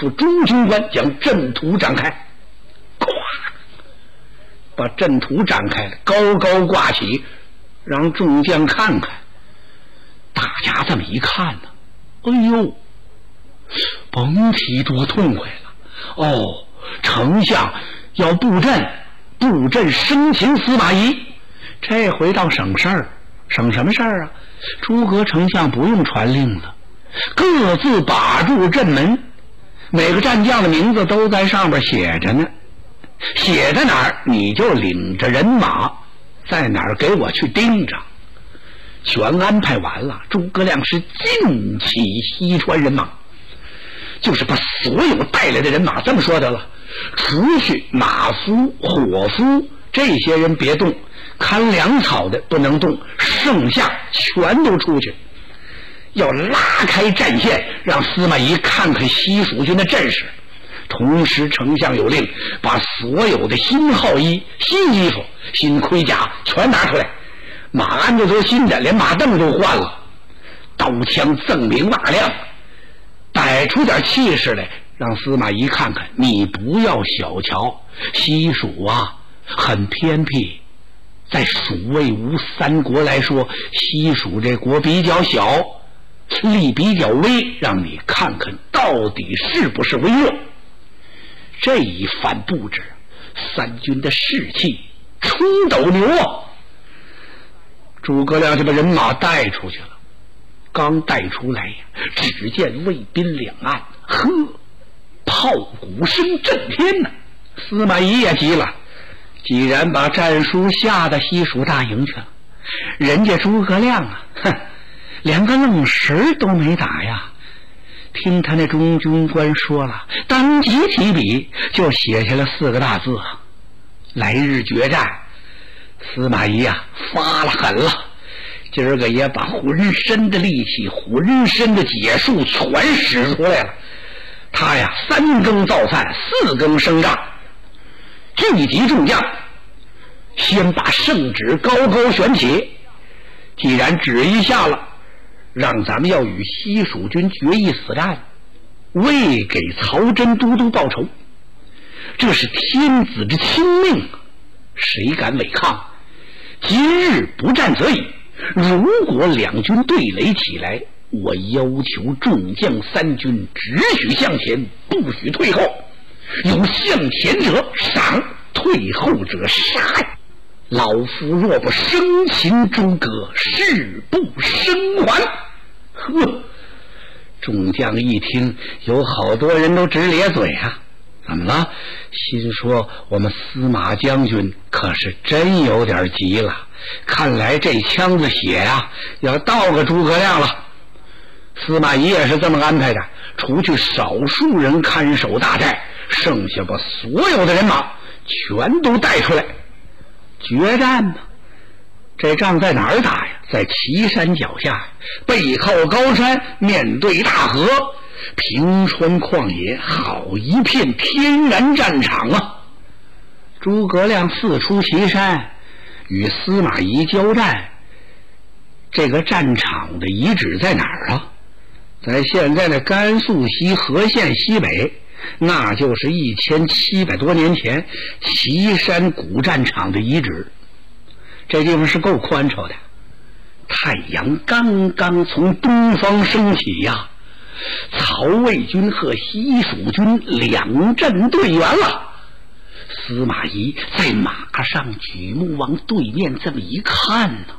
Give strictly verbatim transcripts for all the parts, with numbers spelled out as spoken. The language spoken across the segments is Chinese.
不中军官将阵图展开，咵，把阵图展开，高高挂起，让众将看看。大家这么一看呢，哎呦，甭提多痛快了！哦，丞相要布阵，布阵生擒司马懿，这回倒省事儿。省什么事儿啊？诸葛丞相不用传令了，各自把住阵门，每个战将的名字都在上边写着呢，写在哪儿你就领着人马在哪儿给我去盯着。全安排完了，诸葛亮是尽起西川人马，就是把所有带来的人马，这么说得了，除去马夫、伙夫这些人别动，看粮草的不能动，剩下全都出去，要拉开战线，让司马懿看看西蜀军的阵势。同时丞相有令，把所有的新号衣、新衣服、新盔甲全拿出来，马鞍子都新的，连马凳都换了，刀枪锃明瓦亮，摆出点气势来，让司马懿看看。你不要小瞧西蜀啊，很偏僻，在蜀魏吴三国来说，西蜀这国比较小，力比较微，让你看看到底是不是微弱。这一番布置，三军的士气出斗牛啊！诸葛亮就把人马带出去了，刚带出来呀，只见魏滨两岸，呵，炮鼓声震天呐！司马懿也急了，既然把战书下到西蜀大营去了，人家诸葛亮啊，哼，连个愣神都没打呀。听他那中军官说了，当即提笔就写下了四个大字：来日决战。司马懿啊，发了狠了，今儿个也把浑身的力气、浑身的解数全使出来了。他呀，三更造饭，四更升帐，聚集众将，先把圣旨高高悬起。既然旨意下了，让咱们要与西蜀军决一死战，为给曹真都督报仇，这是天子之亲命，谁敢违抗？今日不战则已，如果两军对垒起来，我要求众将三军只许向前，不许退后，有向前者赏，退后者杀。老夫若不生擒诸葛，誓不生还。呵，众将一听，有好多人都直咧嘴啊。怎么了？心说我们司马将军可是真有点急了，看来这枪子血啊要到个诸葛亮了。司马懿也是这么安排的，除去少数人看守大寨，剩下把所有的人马全都带出来。决战呢？这仗在哪儿打呀？在岐山脚下，背靠高山，面对大河，平川旷野，好一片天然战场啊！诸葛亮四出岐山，与司马懿交战。这个战场的遗址在哪儿啊？在现在的甘肃西和县西北，那就是一千七百多年前岐山古战场的遗址。这地方是够宽敞的，太阳刚刚从东方升起呀，曹魏军和西蜀军两阵对圆了。司马懿在马上举目往对面这么一看呢，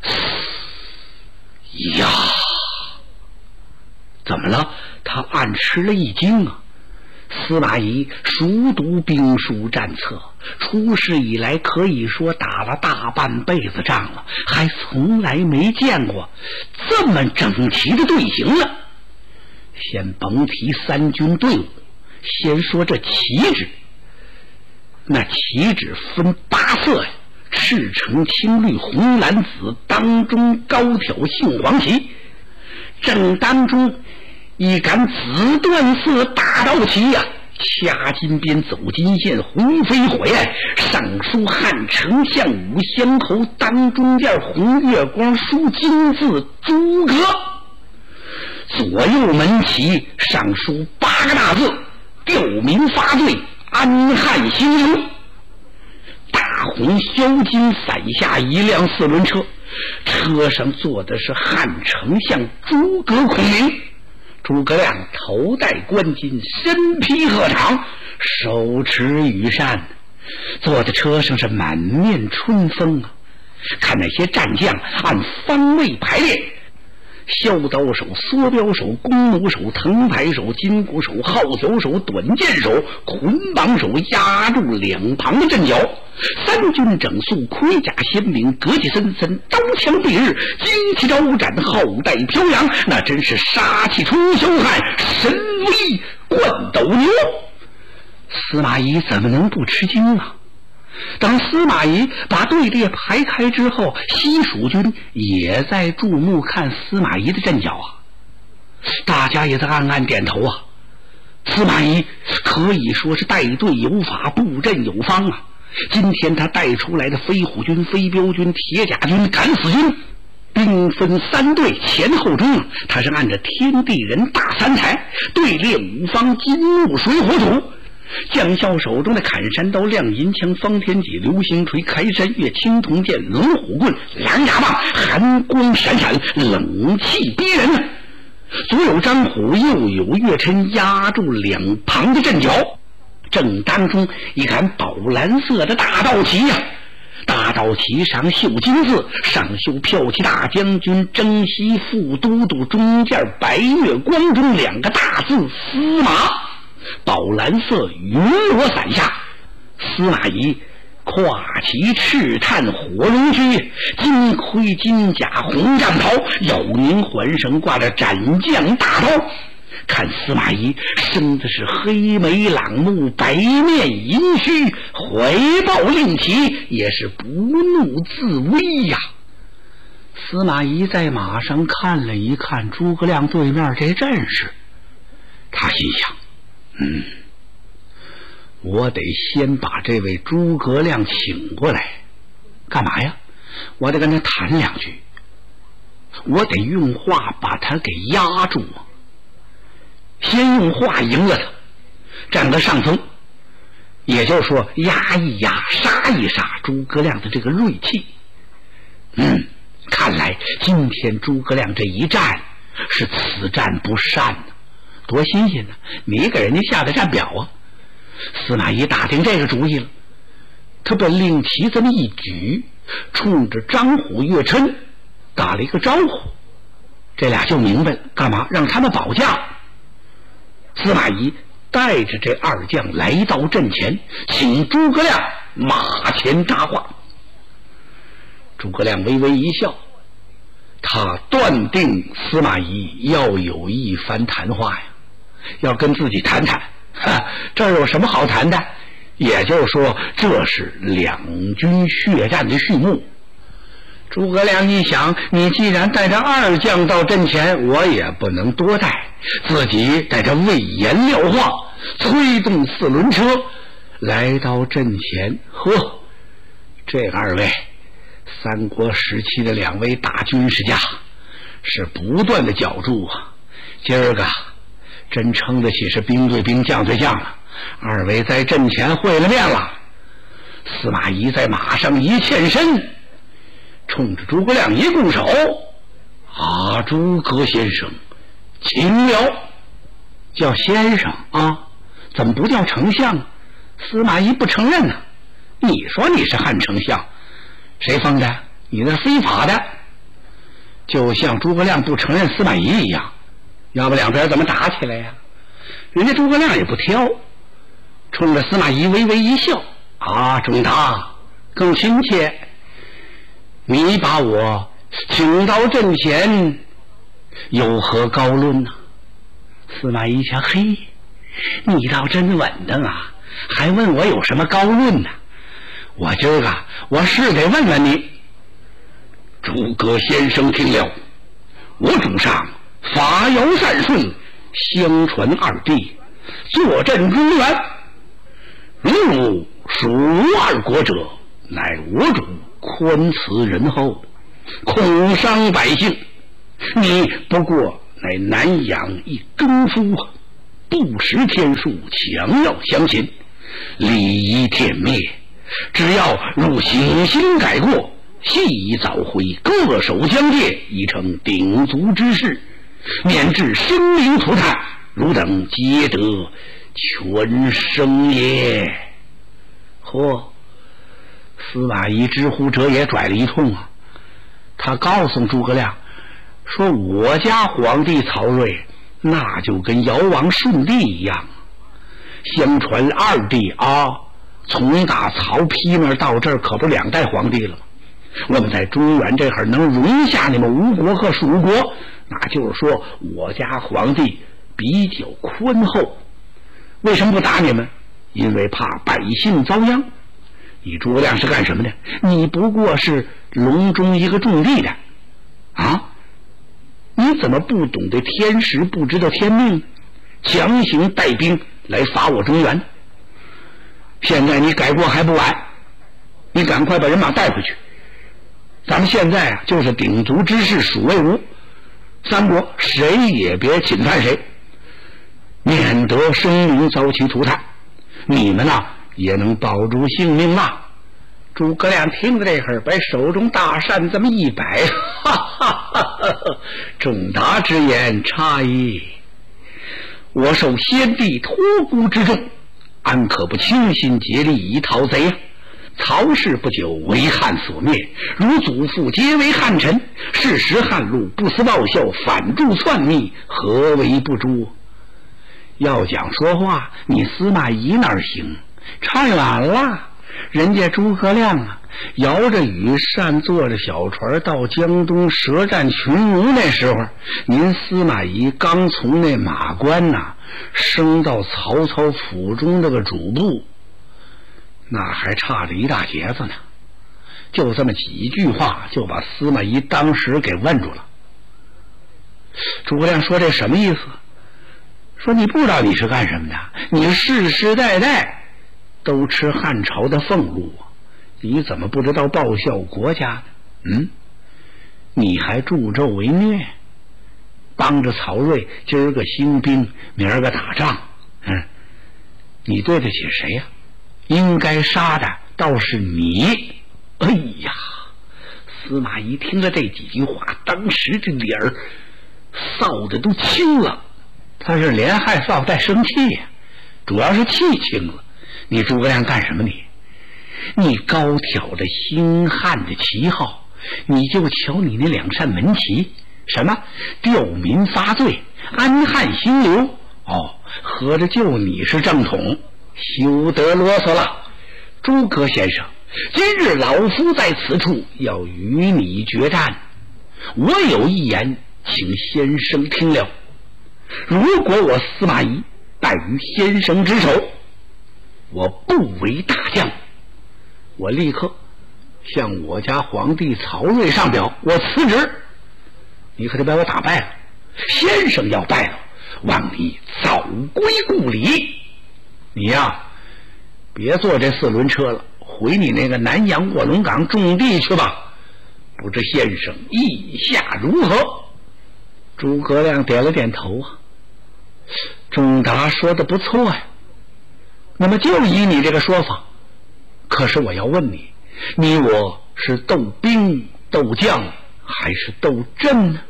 呀，怎么了？他暗吃了一惊啊！司马懿熟读兵书战策，出世以来可以说打了大半辈子仗了，还从来没见过这么整齐的队形了。先甭提三军队伍，先说这旗帜。那旗帜分八色呀，赤橙青绿红蓝紫，当中高挑杏黄旗，正当中一杆紫缎色大刀旗呀、啊，掐金边走金线，红飞火焰，上书汉丞相武乡侯，当中间红月光书金字诸葛。左右门旗上书八个大字： 吊民伐罪，安汉兴隆。大红镶金伞下一辆四轮车，车上坐的是汉丞相诸葛孔明。诸葛亮头戴冠巾，身披鹤氅，手持羽扇，坐在车上是满面春风啊。看那些战将按方位排列，削刀手、缩镖手、弓弩手、藤牌手、金箍手、号角手、短剑手、捆绑手压住两旁的阵脚，三军整肃，盔甲鲜明，格气森森，刀枪蔽日，旌旗招展，后代飘扬，那真是杀气冲霄汉，神威冠斗牛。司马懿怎么能不吃惊啊？当司马懿把队列排开之后，西蜀军也在注目看司马懿的阵脚啊，大家也在暗暗点头啊。司马懿可以说是带队有法，布阵有方啊。今天他带出来的飞虎军、飞镖军、铁甲军、敢死军，兵分三队，前后中，他是按着天地人大三才，队列五方，金木水火土。将校手中的砍山刀、亮银枪、方天戟、流星锤、开山月、青铜剑、龙虎棍、狼牙棒，寒光闪闪，冷气逼人。左有张虎，右有岳琛压住两旁的阵脚，正当中一杆宝蓝色的大道旗呀、啊，大道旗上绣金字，上绣骠骑大将军征西副都督中间白月光中两个大字司马。宝蓝色云罗伞下，司马懿跨骑赤炭火龙驹，金盔金甲红战袍，腰拧环绳挂着斩将大刀。看司马懿生的是黑眉朗目，白面银须，怀抱令旗，也是不怒自威呀、啊。司马懿在马上看了一看诸葛亮对面这阵势，他心想，嗯，我得先把这位诸葛亮请过来，干嘛呀？我得跟他谈两句，我得用话把他给压住，先用话赢了他，占个上风，也就是说压一压，杀一杀诸葛亮的这个锐气。嗯，看来今天诸葛亮这一战是此战不善呢。多新鲜呢！你给人家下的战表啊！司马懿打定这个主意了，他把令旗这么一举，冲着张虎、岳琛打了一个招呼，这俩就明白了，干嘛让他们保驾。司马懿带着这二将来到阵前，请诸葛亮马前搭话。诸葛亮微微一笑，他断定司马懿要有一番谈话呀，要跟自己谈谈，哈，这有什么好谈的？也就是说，这是两军血战的序幕。诸葛亮一想，你既然带着二将到阵前，我也不能多带，自己带着魏延廖化，催动四轮车来到阵前。呵，这二位三国时期的两位大军事家是不断的角逐啊，今儿个真称得起是兵对兵，将对将了。二位在阵前会了面了。司马懿在马上一欠身，冲着诸葛亮一拱手，啊，诸葛先生请了。叫先生啊，怎么不叫丞相？司马懿不承认呢、啊。你说你是汉丞相，谁封的？你那非法的。就像诸葛亮不承认司马懿一样，要不两边怎么打起来呀？人家诸葛亮也不挑，冲着司马懿微微一笑，啊，中大更亲切，你把我请到阵前有何高论呢、啊？司马懿想，嘿，你倒真稳当啊，还问我有什么高论呢、啊？我今儿个我是得问问你。诸葛先生听了，我主上法摇善顺，相传二帝，坐镇中原，如汝属二国者，乃我主宽慈仁厚，恐伤百姓，你不过乃南阳一耕夫， 不识天数，强要相侵，礼仪天灭。只要入行星改过，系早回，各守疆界，已成鼎足之事，免致生灵涂炭，汝等皆得全生也。嚯！司马懿直呼这也拽了一通啊！他告诉诸葛亮说：“我家皇帝曹睿那就跟尧王舜帝一样，相传二帝啊，从打曹丕那儿到这儿可不两代皇帝了吗？我们在中原这会儿能容下你们吴国和蜀国，那就是说我家皇帝比较宽厚。为什么不打你们？因为怕百姓遭殃。你诸葛亮是干什么的？你不过是隆中一个种地的啊！你怎么不懂得天时，不知道天命，强行带兵来伐我中原？现在你改过还不晚，你赶快把人马带回去。咱们现在啊，就是鼎足之势，蜀魏吴三国谁也别侵犯谁，免得生灵遭其涂炭，你们啊也能保住性命啊！诸葛亮听着这会儿，把手中大扇这么一摆，哈哈哈哈！仲达之言差矣，我受先帝托孤之重，安可不倾心竭力以讨贼啊？曹氏不久为汉所灭，如祖父皆为汉臣，是时汉禄不思报效，反助篡逆，何为不诛？要讲说话，你司马懿哪儿行？差远了。人家诸葛亮啊，摇着羽扇，坐着小船到江东舌战群儒，那时候您司马懿刚从那马关呐、啊、升到曹操府中那个主簿，那还差着一大截子呢。就这么几句话就把司马懿当时给问住了。诸葛亮说：“这什么意思？”说：“你不知道你是干什么的？你世世代代都吃汉朝的俸禄，你怎么不知道报效国家呢？嗯，你还助纣为虐，帮着曹睿今儿个兴兵，明儿个打仗，嗯，你对得起谁呀、啊？应该杀的倒是你。”哎呀，司马懿听了这几句话，当时这脸儿臊的都青了。他是连害臊带生气呀、啊，主要是气青了。你诸葛亮干什么你？你高挑着兴汉的旗号，你就瞧你那两扇门旗，什么吊民发罪，安汉兴流，哦，合着就你是正统，休得啰嗦了。诸葛先生，今日老夫在此处要与你决战，我有一言，请先生听了。如果我司马懿败于先生之手，我不为大将，我立刻向我家皇帝曹睿上表，我辞职。你可得把我打败了，先生要败了，望你早归故里。你呀，别坐这四轮车了，回你那个南阳卧龙岗种地去吧。不知先生意下如何？诸葛亮点了点头啊。仲达说的不错呀，那么就以你这个说法，可是我要问你，你我是斗兵斗将还是斗阵呢？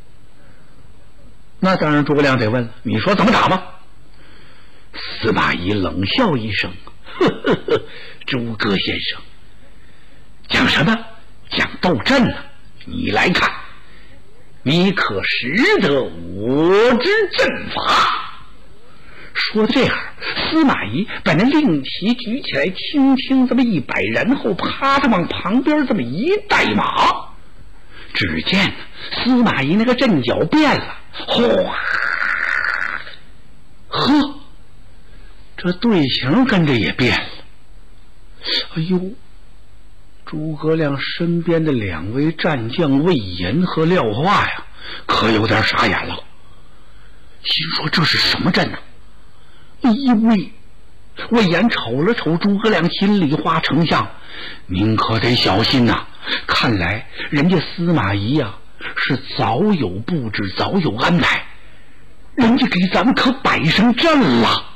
那当然诸葛亮得问了，你说怎么打吧？司马懿冷笑一声，呵呵呵，诸葛先生讲什么？讲斗阵呢？你来看，你可识得我之阵法？说到这样，司马懿把那令旗举起来，轻轻这么一摆，然后啪的往旁边这么一带马。只见司马懿那个阵脚变了，哗，呵，这队形跟着也变了。哎呦，诸葛亮身边的两位战将魏延和廖化呀，可有点傻眼了，心说这是什么阵呢、啊？哎呦喂！魏延瞅了瞅诸葛亮，心里话：丞相，您可得小心呐、啊！看来人家司马懿呀、啊、是早有布置，早有安排。 人家给咱们可摆上阵了。